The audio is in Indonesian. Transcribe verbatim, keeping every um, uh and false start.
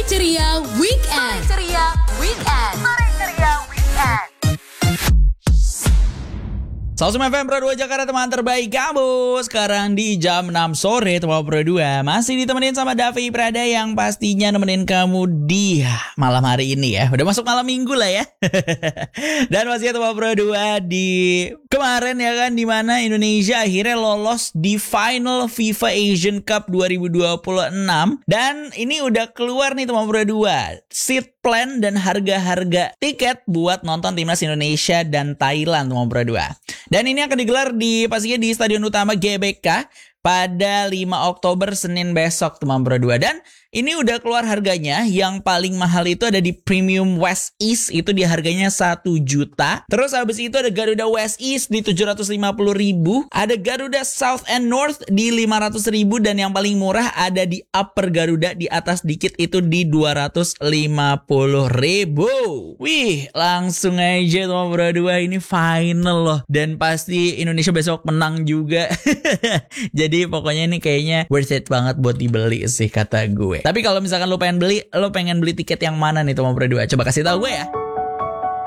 Ceria Weekend. Sore Ceria Weekend. Sore Ceria Weekend. Salsum F M Pro dua Jakarta, teman terbaik kamu. Sekarang di jam enam sore teman Pro dua masih ditemenin sama Davi Prada yang pastinya nemenin kamu di malam hari ini ya. Udah masuk malam minggu lah ya. Dan masih teman Pro dua di kemarin ya kan, dimana Indonesia akhirnya lolos di final FIFA Asian Cup dua ribu dua puluh enam. Dan ini udah keluar nih teman Pro dua seat plan dan harga-harga tiket buat nonton timnas Indonesia dan Thailand teman Pro dua. Dan ini akan digelar di pastinya di Stadion Utama G B K pada lima Oktober Senin besok teman Pro dua. Dan ini udah keluar harganya. Yang paling mahal itu ada di Premium West East, itu di harganya satu juta. Terus habis itu ada Garuda West East di tujuh ratus lima puluh ribu. Ada Garuda South and North di lima ratus ribu. Dan yang paling murah ada di Upper Garuda di atas dikit, itu di dua ratus lima puluh ribu. Wih, langsung aja teman Pro dua, ini final loh. Dan pasti Indonesia besok menang juga. Jadi pokoknya ini kayaknya worth it banget buat dibeli sih kata gue. Tapi kalau misalkan lo pengen beli, lo pengen beli tiket yang mana nih teman Pro dua? Coba kasih tahu gue ya.